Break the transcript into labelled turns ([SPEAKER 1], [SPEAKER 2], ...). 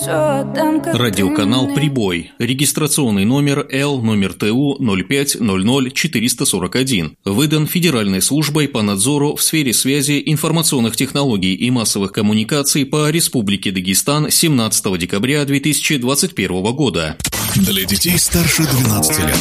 [SPEAKER 1] Радиоканал «Прибой». Регистрационный номер Л номер ТУ 0500441. Выдан Федеральной службой по надзору в сфере связи, информационных технологий и массовых коммуникаций по Республике Дагестан 17 декабря 2021 года.
[SPEAKER 2] Для детей старше 12 лет.